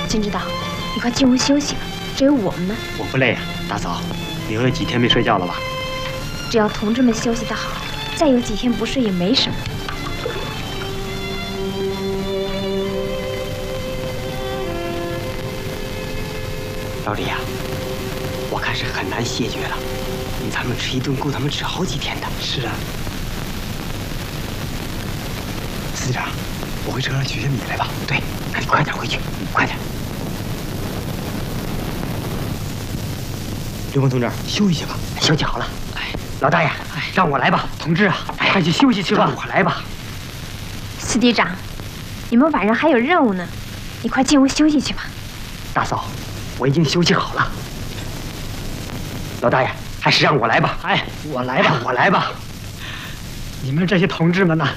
金指导，你快进屋休息吧，只有我们呢。 我不累啊，大嫂，你又有几天没睡觉了吧？ 只要同志们休息得好，再有几天不睡也没什么。 老李呀，我看是很难谢绝了。咱们吃一顿够他们吃好几天的。 是啊。司机长，我回车上取些米来吧。 对，那你快点回去，快点。 刘峰同志，休息去吧。 休息好了。哎，老大爷，让我来吧。 同志啊，快去休息去吧。 让我来吧。 司机长，你们晚上还有任务呢，你快进屋休息去吧。 大嫂，我已经休息好了。老大爷，还是让我来吧。 哎，我来吧， 我来吧。 你们这些同志们呐，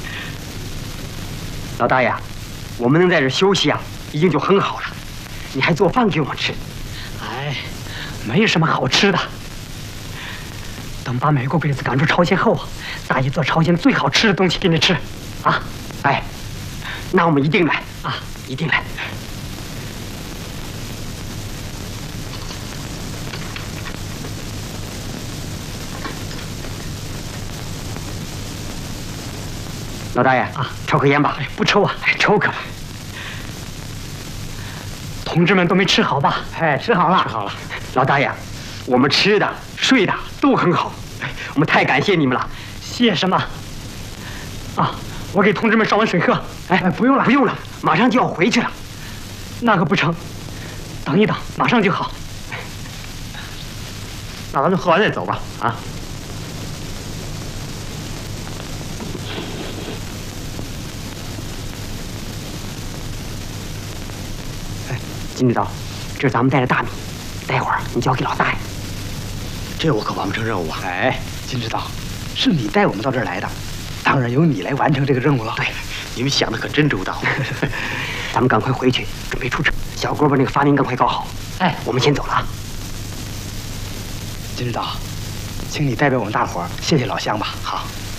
老大爷，我们能在这休息啊，已经就很好了。你还做饭给我们吃？ 哎，没什么好吃的。等把美国鬼子赶出朝鲜后啊，大爷做朝鲜最好吃的东西给你吃，啊！ 哎，那我们一定来啊，一定来。老大爷啊，抽颗烟吧。 哎，不抽啊，抽颗吧。同志们都没吃好吧？ 哎，吃好了，吃好了。老大爷，我们吃的、睡的都很好，我们太感谢你们了。 谢什么？啊，我给同志们烧碗水喝。 哎，不用了，不用了，马上就要回去了。 那可不成，等一等，马上就好。 那咱们喝完再走吧。啊。 金指导，这是咱们带的大米，待会儿你交给老大爷。 这我可完不成任务啊！ 哎，金指导，是你带我们到这儿来的，当然由你来完成这个任务了。 对，你们想的可真周到。 咱们赶快回去，准备出车。小郭把那个发明赶快搞好。 哎， 我们先走了啊。 金指导，请你代表我们大伙儿谢谢老乡吧。 好。